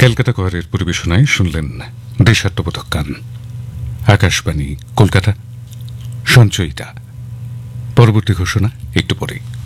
ক্যালকাটা কোয়ারের পরিবেশনায় শুনলেন দেশাত্মবোধক গান। আকাশবাণী কলকাতা, সঞ্চয়িতা। পরবর্তী ঘোষণা একটু পরে।